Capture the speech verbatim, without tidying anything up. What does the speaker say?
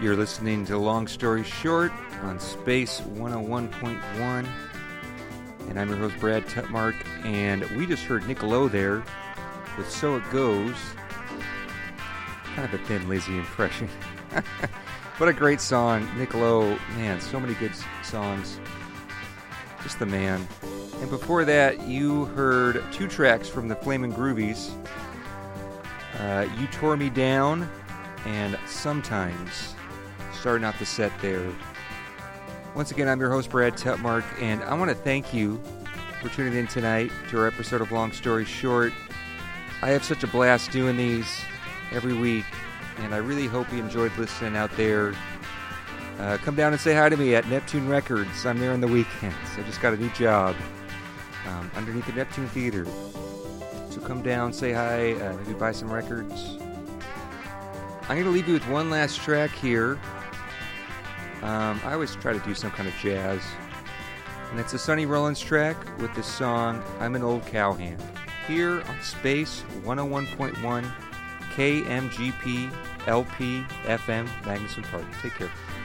You're listening to Long Story Short on Space one oh one point one. And I'm your host, Brad Tutmark. And we just heard Nick Lowe there with So It Goes. Kind of a thin Lizzy impression. What a great song. Nick Lowe, man, so many good songs. Just the man. And before that, you heard two tracks from the Flamin' Groovies. Uh, You Tore Me Down and Sometimes. Starting out the set there. Once again, I'm your host, Brad Tutmark, and I want to thank you for tuning in tonight to our episode of Long Story Short. I have such a blast doing these every week, and I really hope you enjoyed listening out there. Uh, come down and say hi to me at Neptune Records. I'm there on the weekends. I just got a new job um, underneath the Neptune Theater. So come down, say hi, uh, maybe buy some records. I'm going to leave you with one last track here. Um, I always try to do some kind of jazz. And it's a Sonny Rollins track with the song I'm an Old Cowhand. Here on Space one oh one point one K M G P L P F M Magnuson Park. Take care.